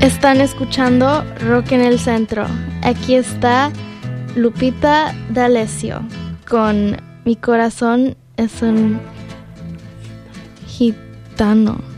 Están escuchando Rock en el Centro. Aquí está Lupita D'Alessio con Mi corazón es un gitano.